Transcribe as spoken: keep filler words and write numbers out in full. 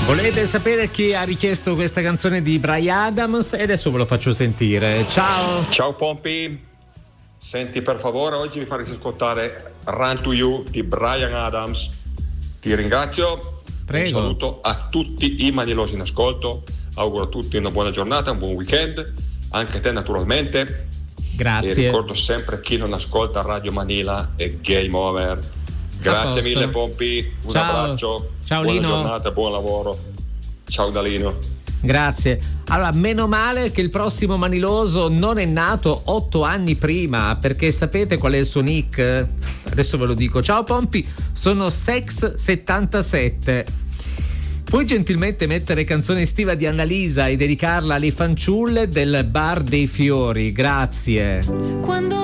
Volete sapere chi ha richiesto questa canzone di Bryan Adams? E adesso ve lo faccio sentire. Ciao. Ciao Pompi. Senti, per favore, oggi mi faresti ascoltare Run to You di Bryan Adams. Ti ringrazio. Prego. Un saluto a tutti i manilosi in ascolto. Auguro a tutti una buona giornata, un buon weekend. Anche a te naturalmente. Grazie. E ricordo sempre, chi non ascolta Radio Manila è game over. Grazie mille Pompi, un Ciao. abbraccio. Ciao buona Lino. giornata, buon lavoro. Ciao Dalino. Grazie. Allora, meno male che il prossimo Maniloso non è nato otto anni prima, perché sapete qual è il suo nick? Adesso ve lo dico. Ciao Pompi, sono Sex settantasette. Puoi gentilmente mettere canzone estiva di Annalisa e dedicarla alle fanciulle del Bar dei Fiori? Grazie. Quando